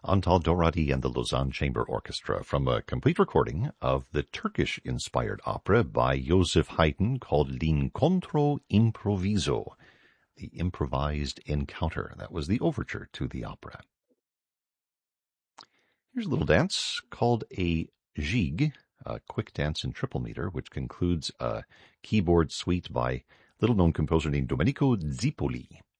Antal Dorati and the Lausanne Chamber Orchestra from a complete recording of the Turkish-inspired opera by Joseph Haydn called L'Incontro Improviso, the improvised encounter. That was the overture to the opera. Here's a little dance called a gigue, a quick dance in triple meter, which concludes a keyboard suite by little-known composer named Domenico Zipoli.